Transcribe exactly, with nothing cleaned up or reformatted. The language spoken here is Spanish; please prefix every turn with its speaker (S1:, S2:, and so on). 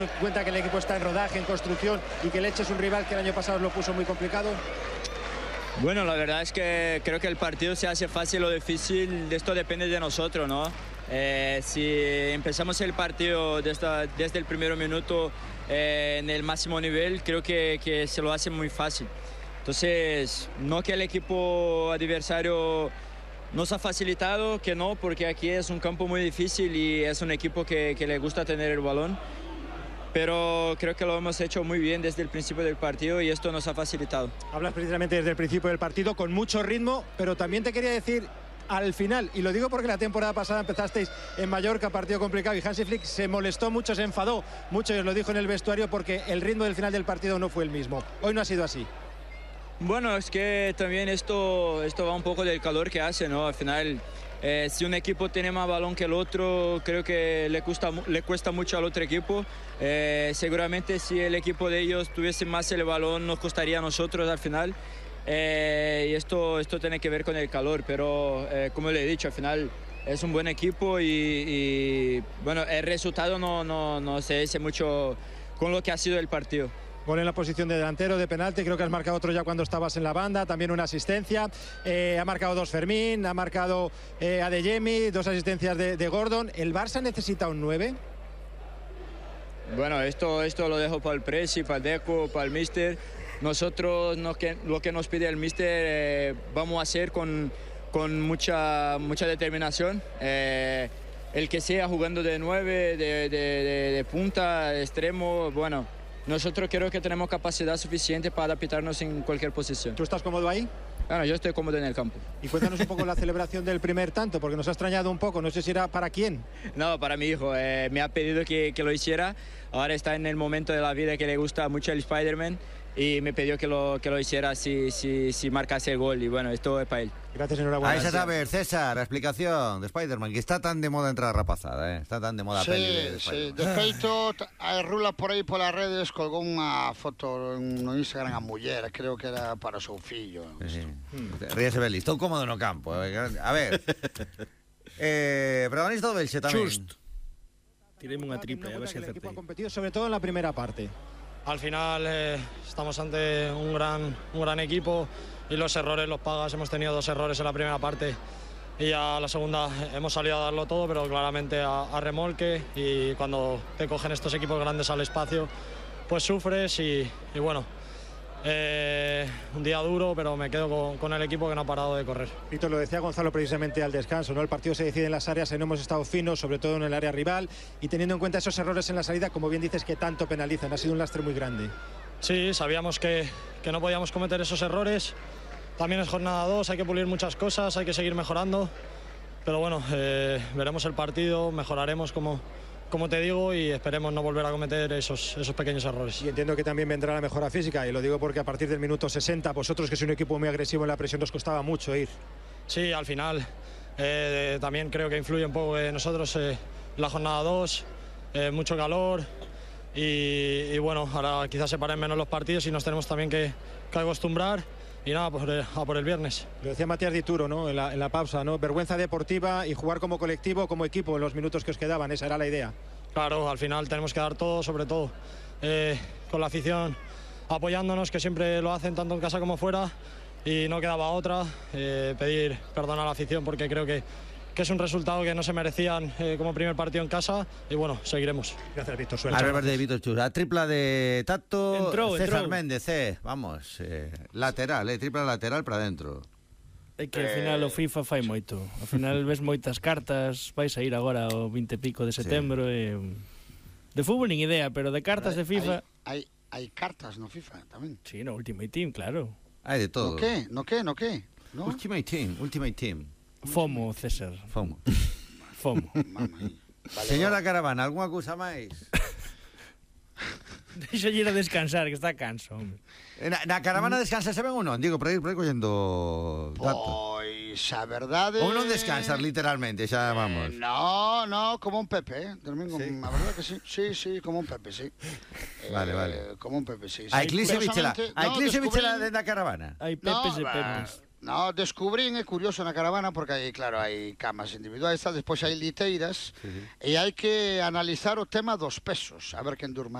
S1: Cuenta que el equipo está en rodaje, en construcción y que el Elche es un rival que el año pasado lo puso muy complicado.
S2: Bueno, la verdad es que creo que el partido se hace fácil o difícil, de esto depende de nosotros, ¿no? Eh, si empezamos el partido desde, desde el primer minuto eh, en el máximo nivel, creo que, que se lo hace muy fácil. Entonces, no que el equipo adversario nos ha facilitado, que no, porque aquí es un campo muy difícil y es un equipo que, que le gusta tener el balón. Pero creo que lo hemos hecho muy bien desde el principio del partido y esto nos ha facilitado.
S1: Hablas precisamente desde el principio del partido, con mucho ritmo, pero también te quería decir al final, y lo digo porque la temporada pasada empezasteis en Mallorca, partido complicado, y Hansi Flick se molestó mucho, se enfadó mucho, y os lo dijo en el vestuario, porque el ritmo del final del partido no fue el mismo. Hoy no ha sido así.
S2: Bueno, es que también esto, esto va un poco del calor que hace, ¿no? Al final, eh, si un equipo tiene más balón que el otro, creo que le cuesta, le cuesta mucho al otro equipo. Eh, seguramente si el equipo de ellos tuviese más el balón, nos costaría a nosotros al final. Eh, y esto, esto tiene que ver con el calor, pero eh, como le he dicho, al final es un buen equipo y, y bueno, el resultado no, no, no se dice mucho con lo que ha sido el partido.
S1: Gol en la posición de delantero, de penalti, creo que has marcado otro ya cuando estabas en la banda, también una asistencia, eh, ha marcado dos Fermín, ha marcado eh, Adeyemi, dos asistencias de, de Gordon. ¿El Barça necesita un nueve?
S2: Bueno, esto, esto lo dejo para el Presi, para el Deco, para el Míster. Nosotros no, que, lo que nos pide el Míster eh, vamos a hacer con, con mucha, mucha determinación. Eh, el que sea jugando de nueve, de, de, de, de punta, extremo, bueno, nosotros creo que tenemos capacidad suficiente para adaptarnos en cualquier posición.
S1: ¿Tú estás cómodo ahí?
S2: Bueno, yo estoy cómodo en el campo.
S1: Y cuéntanos un poco la celebración del primer tanto, porque nos ha extrañado un poco, no sé si era para quién.
S2: No, para mi hijo, eh, me ha pedido que, que lo hiciera, ahora está en el momento de la vida que le gusta mucho el Spider-Man y me pidió que lo, que lo hiciera si, si, si marcase el gol y bueno, esto es para él.
S1: Gracias, enhorabuena.
S3: Ahí se sabe, César, la explicación de Spider-Man, que está tan de moda entrar rapazada, eh? Está tan de moda
S4: sí,
S3: peli de
S4: sí, de feito, rula por aí polas redes, colgou unha foto no Instagram a muller, creo que era para o seu fillo.
S3: Sí. Hmm. Ríese Belis, estou cómodo no campo. Eh? A ver, eh, protagonista do Belxe tamén.
S5: Just. Tiremos unha triple, a ver se
S1: el equipo ha
S5: acerté.
S1: competido sobre todo en la primera parte.
S6: Al final eh, estamos ante un gran, un gran equipo y los errores los pagas. Hemos tenido dos errores en la primera parte y a la segunda hemos salido a darlo todo, pero claramente a, a remolque, y cuando te cogen estos equipos grandes al espacio pues sufres y, y bueno, eh, un día duro, pero me quedo con, con el equipo que no ha parado de correr.
S1: Víctor, lo decía Gonzalo precisamente al descanso, ¿no? El partido se decide en las áreas y no hemos estado finos, sobre todo en el área rival, y teniendo en cuenta esos errores en la salida, como bien dices, que tanto penalizan, ha sido un lastre muy grande.
S6: Sí, sabíamos que, que no podíamos cometer esos errores. También es jornada dos, hay que pulir muchas cosas, hay que seguir mejorando, pero bueno, eh, veremos el partido, mejoraremos como, como te digo, y esperemos no volver a cometer esos, esos pequeños errores.
S1: Y entiendo que también vendrá la mejora física, y lo digo porque a partir del minuto sesenta, vosotros, que sois un equipo muy agresivo en la presión, os costaba mucho ir.
S6: Sí, al final eh, también creo que influye un poco eh, nosotros eh, la jornada dos, eh, mucho calor y, y bueno, ahora quizás se paren menos los partidos y nos tenemos también que, que acostumbrar. Y nada, pues a por el viernes.
S1: Lo decía Matías Dituro, ¿no? En la, en la pausa, ¿no? Vergüenza deportiva y jugar como colectivo, como equipo en los minutos que os quedaban, esa era la idea.
S6: Claro, al final tenemos que dar todo, sobre todo eh, con la afición apoyándonos, que siempre lo hacen tanto en casa como fuera, y no quedaba otra, eh, pedir perdón a la afición porque creo que, que es un resultado que no se merecían eh, como primer partido en casa, y bueno, seguiremos.
S1: Gracias, Víctor.
S3: A ver, de Víctor Chus, a tripla de Tato,
S5: Entrou,
S3: César
S5: entrou.
S3: Méndez, eh, vamos, eh, lateral, eh, tripla lateral para dentro.
S5: É que ao final o FIFA fai moito. Ao final ves moitas cartas, vais a ir agora o vinte e pico de setembro sí. E de fútbol nin idea, pero de cartas de FIFA.
S4: Hai, hai, hai cartas no FIFA tamén.
S5: Sí, no Ultimate Team, claro.
S3: Hai de todo.
S4: No que? No que? No que? No?
S3: Ultimate Team, Ultimate Team.
S5: FOMO, César.
S3: FOMO.
S5: FOMO.
S4: Vale,
S3: Señora Caravana, algunha cousa máis?
S5: Deixa ir a descansar, que está canso, hombre.
S3: Na, na caravana descansa se ven ou non? Digo, por aí, por aí collendo dato.
S4: Pois, a verdade...
S3: Ou non descansas literalmente, xa vamos.
S4: Eh, no, no, como un Pepe, eh? Dormín,
S3: ¿Sí?
S4: a verdade que sí. Sí, sí, como un Pepe, sí.
S3: Vale,
S4: eh,
S3: vale.
S4: Como un Pepe, sí.
S3: A
S4: sí.
S3: Eclipse Bichela,
S4: Curiosamente,
S3: a
S4: no,
S3: Eclipse
S4: descubrí-
S3: Bichela de na caravana.
S5: Hai pepes
S4: No,
S5: e
S4: bah,
S5: pepes.
S4: No, descubrín, é curioso na caravana porque aí, claro, hai camas individuais, tal, despois hai liteiras, e hai que analizar o tema dos pesos, a ver quen durma